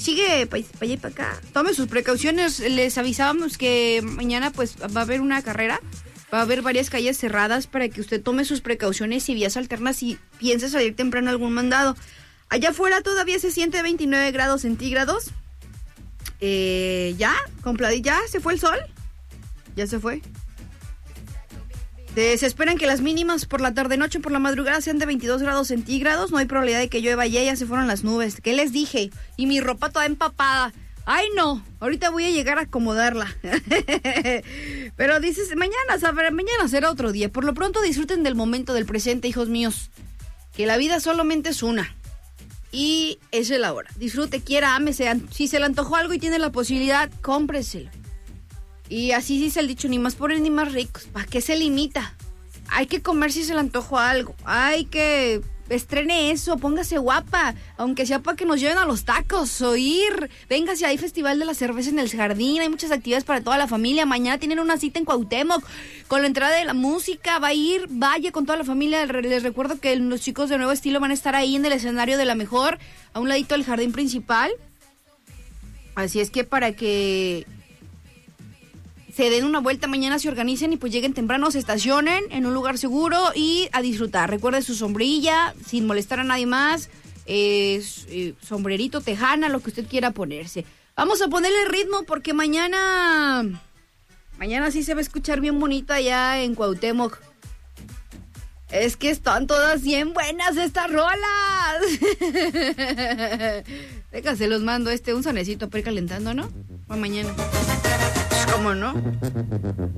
sigue para allá y para acá. Tome sus precauciones. Les avisábamos que mañana pues va a haber una carrera. Va a haber varias calles cerradas para que usted tome sus precauciones y vías alternas si piensa salir temprano a algún mandado. Allá afuera todavía se siente 29 grados centígrados. Ya se fue el sol. Ya se fue. Se esperan que las mínimas por la tarde-noche, por la madrugada sean de 22 grados centígrados. No hay probabilidad de que llueva ya se fueron las nubes. ¿Qué les dije? Y mi ropa toda empapada. ¡Ay, no! Ahorita voy a llegar a acomodarla. Pero dices, mañana será otro día. Por lo pronto disfruten del momento, del presente, hijos míos. Que la vida solamente es una. Y esa es la hora. Disfrute, quiera, ámese. Si se le antojó algo y tiene la posibilidad, cómpreselo. Y así dice el dicho, ni más pobres ni más ricos. ¿Para qué se limita? Hay que comer si se le antojó algo. Hay que estrene eso, póngase guapa. Aunque sea para que nos lleven a los tacos o ir. Véngase, hay festival de la cerveza en el jardín. Hay muchas actividades para toda la familia. Mañana tienen una cita en Cuauhtémoc con la entrada de la música. Vaya con toda la familia. Les recuerdo que los chicos de Nuevo Estilo van a estar ahí en el escenario de La Mejor, a un ladito del jardín principal. Así es que para que se den una vuelta mañana, se organicen y pues lleguen temprano, se estacionen en un lugar seguro y a disfrutar. Recuerden su sombrilla, sin molestar a nadie más, sombrerito, tejana, lo que usted quiera ponerse. Vamos a ponerle ritmo porque mañana sí se va a escuchar bien bonita allá en Cuauhtémoc. Es que están todas bien buenas estas rolas. Déjase, los mando un sonecito para ir calentando, ¿no? Para mañana. ¿Cómo no?